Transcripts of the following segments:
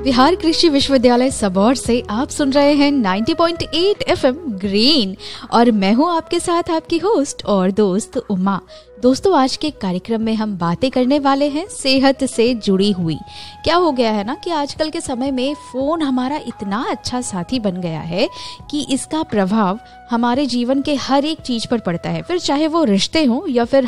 बिहार कृषि विश्वविद्यालय सबौर से आप सुन रहे हैं 90.8 एफएम ग्रीन और मैं हूं आपके साथ आपकी होस्ट और दोस्त उमा। दोस्तों, आज के कार्यक्रम में हम बातें करने वाले हैं सेहत से जुड़ी हुई। क्या हो गया है ना कि आजकल के समय में फ़ोन हमारा इतना अच्छा साथी बन गया है कि इसका प्रभाव हमारे जीवन के हर एक चीज़ पर पड़ता है, फिर चाहे वो रिश्ते हों या फिर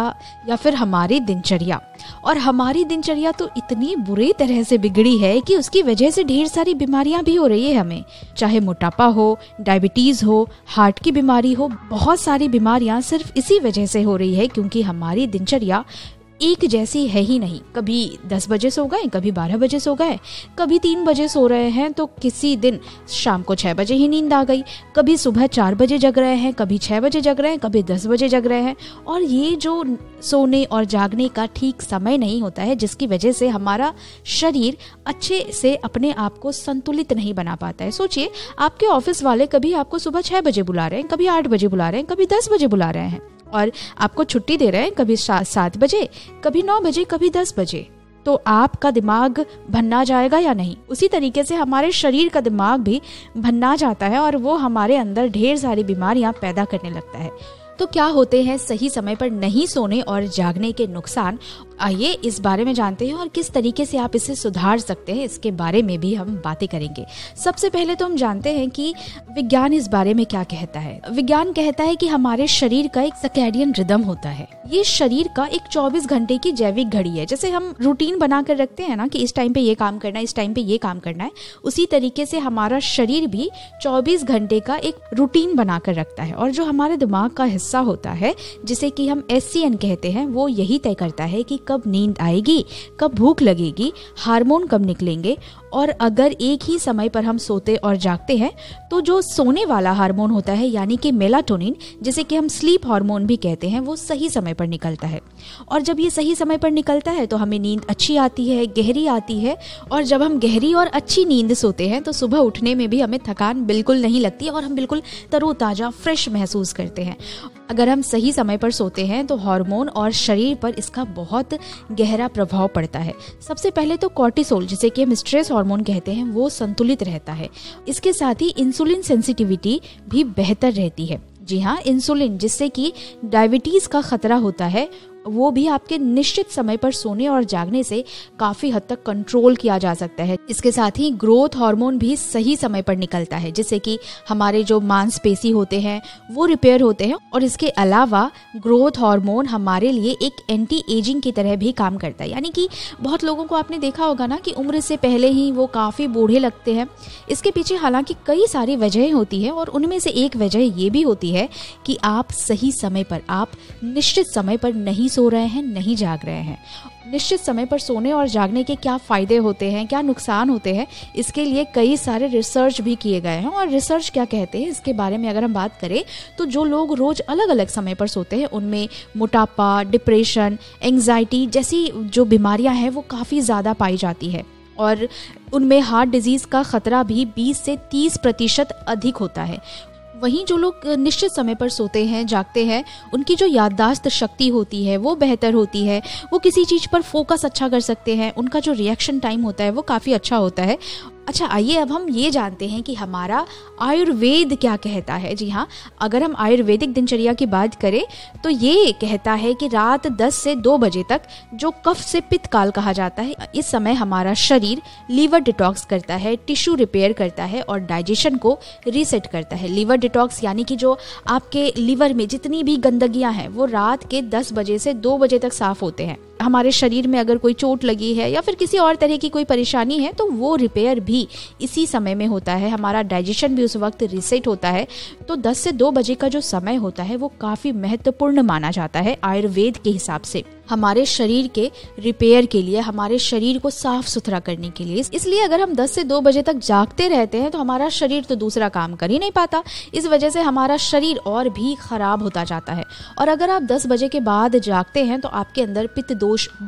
हमारी दिनचर्या। और हमारी दिनचर्या तो इतनी बुरी तरह से बिगड़ी है कि उसकी वजह से ढेर सारी बीमारियां भी हो रही है हमें, चाहे मोटापा हो, डायबिटीज़ हो, हार्ट की बीमारी हो। बहुत सारी बीमारियां सिर्फ इसी वजह से हो रही है क्योंकि हमारी दिनचर्या एक जैसी है ही नहीं। कभी 10 बजे सो गए, कभी 12 बजे सो गए, कभी 3 बजे सो रहे हैं तो किसी दिन शाम को 6 बजे ही नींद आ गई, कभी सुबह 4 बजे जग रहे हैं, कभी 6 बजे जग रहे हैं, कभी 10 बजे जग रहे हैं। और ये जो सोने और जागने का ठीक समय नहीं होता है, जिसकी वजह से हमारा शरीर अच्छे से अपने आप को संतुलित नहीं बना पाता है। सोचिए, आपके ऑफिस वाले कभी आपको सुबह 6 बजे बुला रहे हैं, कभी 8 बजे बुला रहे हैं, कभी 10 बजे बुला रहे हैं और आपको छुट्टी दे रहे हैं, कभी 7 बजे, कभी 9 बजे, कभी 10 बजे। तो आपका दिमाग भन्ना जाएगा या नहीं? उसी तरीके से हमारे शरीर का दिमाग भी भन्ना जाता है और वो हमारे अंदर ढेर सारी बीमारियां पैदा करने लगता है। तो क्या होते हैं सही समय पर नहीं सोने और जागने के नुकसान? आइए इस बारे में जानते हैं और किस तरीके से आप इसे सुधार सकते हैं, इसके बारे में भी हम बातें करेंगे। सबसे पहले तो हम जानते हैं कि विज्ञान इस बारे में क्या कहता है। विज्ञान कहता है कि हमारे शरीर का एक सर्कैडियन रिदम होता है। ये शरीर का एक 24 घंटे की जैविक घड़ी है। जैसे हम रूटीन बना कर रखते हैं ना कि इस टाइम पे ये काम करना है, इस टाइम पे ये काम करना है, उसी तरीके से हमारा शरीर भी 24 घंटे का एक रूटीन बना कर रखता है। और जो हमारे दिमाग का हिस्सा होता है, जिसे कि हम SCN कहते हैं, वो यही तय करता है कि कब नींद आएगी, कब भूख लगेगी, हार्मोन कब निकलेंगे। और अगर एक ही समय पर हम सोते और जागते हैं तो जो सोने वाला हार्मोन होता है यानी कि मेलाटोनिन, जिसे कि हम स्लीप हार्मोन भी कहते हैं, वो सही समय पर निकलता है। और जब ये सही समय पर निकलता है तो हमें नींद अच्छी आती है, गहरी आती है। और जब हम गहरी और अच्छी नींद सोते हैं तो सुबह उठने में भी हमें थकान बिल्कुल नहीं लगती और हम बिल्कुल तरोताज़ा फ्रेश महसूस करते हैं। अगर हम सही समय पर सोते हैं तो हार्मोन और शरीर पर इसका बहुत गहरा प्रभाव पड़ता है। सबसे पहले तो कॉर्टिसोल, जिसे कि हम स्ट्रेस हार्मोन कहते हैं, वो संतुलित रहता है। इसके साथ ही इंसुलिन सेंसिटिविटी भी बेहतर रहती है। जी हाँ, इंसुलिन, जिससे कि डायबिटीज़ का खतरा होता है, वो भी आपके निश्चित समय पर सोने और जागने से काफ़ी हद तक कंट्रोल किया जा सकता है। इसके साथ ही ग्रोथ हार्मोन भी सही समय पर निकलता है, जिससे कि हमारे जो मांसपेशी होते हैं वो रिपेयर होते हैं। और इसके अलावा ग्रोथ हार्मोन हमारे लिए एक एंटी एजिंग की तरह भी काम करता है। यानी कि बहुत लोगों को आपने देखा होगा ना कि उम्र से पहले ही वो काफ़ी बूढ़े लगते हैं। इसके पीछे हालांकि कई सारी वजहें होती हैं और उनमें से एक वजह ये भी होती है कि आप सही समय पर, आप निश्चित समय पर नहीं सो रहे हैं, नहीं जाग रहे हैं। निश्चित समय पर सोने और जागने के क्या फ़ायदे होते हैं, क्या नुकसान होते हैं, इसके लिए कई सारे रिसर्च भी किए गए हैं। और रिसर्च क्या कहते हैं इसके बारे में अगर हम बात करें तो जो लोग रोज़ अलग अलग समय पर सोते हैं उनमें मोटापा, डिप्रेशन, एंग्जाइटी जैसी जो बीमारियां हैं वो काफ़ी ज़्यादा पाई जाती है। और उनमें हार्ट डिजीज़ का खतरा भी 20 से 30% अधिक होता है। वहीं जो लोग निश्चित समय पर सोते हैं, जागते हैं, उनकी जो याददाश्त शक्ति होती है वो बेहतर होती है। वो किसी चीज़ पर फोकस अच्छा कर सकते हैं, उनका जो रिएक्शन टाइम होता है वो काफ़ी अच्छा होता है। अच्छा, आइए अब हम ये जानते हैं कि हमारा आयुर्वेद क्या कहता है। जी हाँ, अगर हम आयुर्वेदिक दिनचर्या की बात करें तो ये कहता है कि रात 10 से 2 बजे तक, जो कफ से पित्त काल कहा जाता है, इस समय हमारा शरीर लीवर डिटॉक्स करता है, टिश्यू रिपेयर करता है और डाइजेशन को रीसेट करता है। लीवर डिटॉक्स यानी कि जो आपके लीवर में जितनी भी गंदगियां हैं वो रात के 10 बजे से 2 बजे तक साफ होते हैं। हमारे शरीर में अगर कोई चोट लगी है या फिर किसी और तरह की कोई परेशानी है तो वो रिपेयर भी इसी समय में होता है। हमारा डाइजेशन भी उस वक्त रीसेट होता है। तो 10 से 2 बजे का जो समय होता है वो काफ़ी महत्वपूर्ण माना जाता है आयुर्वेद के हिसाब से, हमारे शरीर के रिपेयर के लिए, हमारे शरीर को साफ सुथरा करने के लिए। इसलिए अगर हम 10 से 2 बजे तक जागते रहते हैं तो हमारा शरीर तो दूसरा काम कर ही नहीं पाता। इस वजह से हमारा शरीर और भी खराब होता जाता है। और अगर आप 10 बजे के बाद जागते हैं तो आपके अंदर पित्त दोष